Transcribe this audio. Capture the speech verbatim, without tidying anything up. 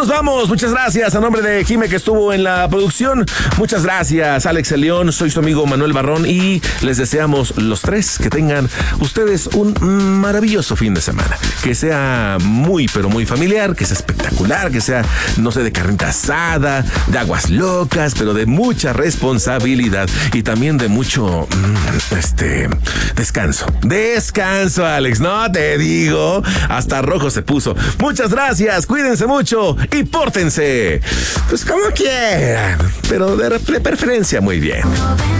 nos vamos. Muchas gracias. A nombre de Jime, que estuvo en la producción. Muchas gracias, Alex El León. Soy su amigo Manuel Barrón y les deseamos los tres que tengan ustedes un maravilloso fin de semana. Que sea muy, pero muy familiar, que sea espectacular, que sea, no sé, de carnita asada, de aguas locas, pero de mucha responsabilidad y también de mucho, este, descanso. Descanso, Alex, no te digo. Hasta rojo se puso. Muchas gracias, cuídense mucho y pórtense, pues como quieran, pero de, de preferencia muy bien.